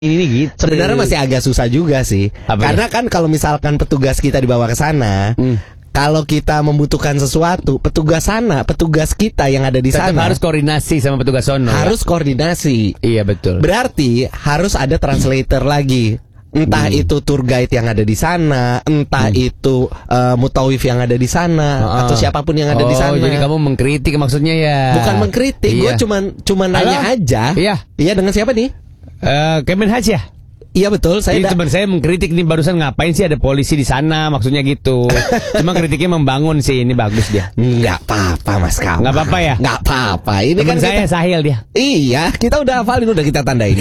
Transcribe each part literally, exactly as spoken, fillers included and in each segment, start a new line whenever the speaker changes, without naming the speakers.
Ini gitu.
Sebenarnya masih agak susah juga sih.
Apa
Karena ya? Kan kalau misalkan petugas kita dibawa ke sana, hmm. kalau kita membutuhkan sesuatu, petugas sana, petugas kita yang ada di
Tetap
sana
harus koordinasi sama petugas sono.
Harus
ya?
koordinasi.
Iya betul.
Berarti harus ada translator lagi. Entah hmm. itu tour guide yang ada di sana, entah hmm. itu uh, mutawif yang ada di sana, uh, atau siapapun yang ada
oh,
di sana.
Jadi kamu mengkritik maksudnya ya?
Bukan mengkritik, iya. Gue cuman cuman nanya aja.
Iya.
Iya, dengan siapa nih?
Uh, Kemenhaj ya?
Iya betul. Saya
teman saya mengkritik nih barusan, ngapain sih ada polisi di sana, maksudnya gitu. Cuma kritiknya membangun sih, ini bagus dia.
Nggak apa-apa Mas Kamal.
Nggak apa-apa ya?
Nggak apa-apa. Ini temen kan
saya kita... Sahil dia.
Iya, kita udah hafalin, udah kita tandain.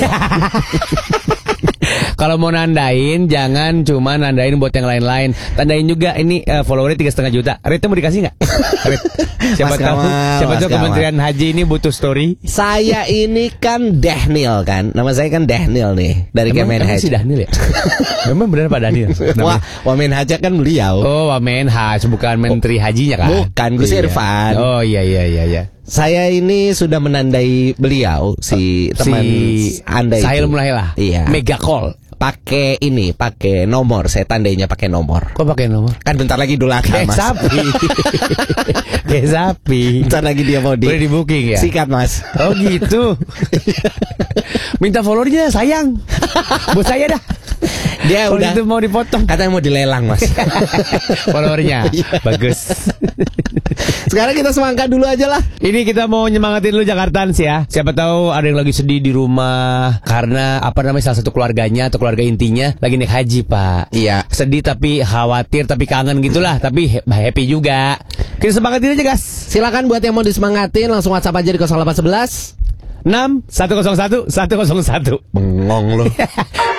Kalau mau nandain, jangan cuma nandain buat yang lain-lain. Tandain juga ini uh, followernya tiga setengah juta. Rate mau dikasih nggak? Siapa
Mas
tahu,
Kamal,
siapa
Mas
tahu Kementerian
Kamal.
Haji ini butuh story.
Saya ini kan Dhanil kan, nama saya kan Dhanil nih dari Kemenhaj.
Emang si Dhanil ya? Memang benar Pak Dhanil?
Wah, Wamenhaj kan beliau.
Oh, Wamenhaj, bukan Menteri Hajinya kan?
Bukan, Gus
iya.
Irfan.
Oh iya iya iya iya.
Saya ini sudah menandai beliau si teman
si
Anda itu.
Sahil Mulailah.
Iya.
Mega call.
Pakai ini, pakai nomor. Saya tandainya pakai nomor.
Kok pakai nomor?
Kan bentar lagi Idul Adha, Mas.
Kayak sapi. Kayak sapi.
Bentar lagi dia mau di.
Boleh di booking ya?
Sikat, Mas.
Oh gitu. Minta followernya sayang. Buat saya dah.
Dia
kalo
udah
itu mau dipotong.
Katanya mau dilelang, Mas.
Followernya. Bagus.
Sekarang kita semangat dulu aja lah.
Ini kita mau nyemangatin dulu Jakartans ya. Siapa tahu ada yang lagi sedih di rumah karena apa namanya salah satu keluarganya atau keluarga intinya lagi naik haji, Pak.
Iya.
Sedih tapi khawatir tapi kangen gitulah, tapi happy juga. Kita semangatin aja, guys.
Silakan buat yang mau disemangatin langsung WhatsApp aja di nol delapan satu satu
enam satu nol satu satu nol satu.
Bengong loh.